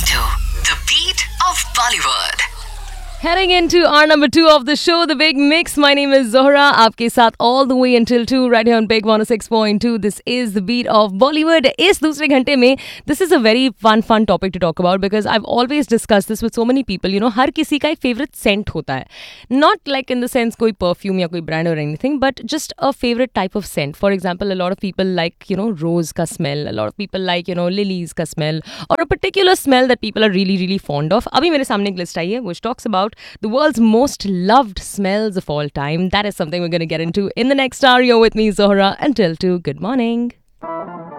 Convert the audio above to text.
to The Beat of Bollywood. Heading into our number 2 of the show, The Big Mix. My name is Zohra. आपके साथ all the way until 2 right here on Big 106.2. This is The Beat of Bollywood. इस दूसरे घंटे में this is a very fun topic to talk about because I've always discussed this with so many people. You know, हर किसी का एक favorite scent होता है. Not like in the sense कोई perfume या कोई brand or anything, but just a favorite type of scent. For example, a lot of people like, you know, rose का smell. A lot of people like, you know, lilies का smell. Or a particular smell that people are really fond of. अभी मेरे सामने एक list आई है which talks about the world's most loved smells of all time. That is something we're going to get into in the next hour. You're with me, Zohra, until 2. Good morning.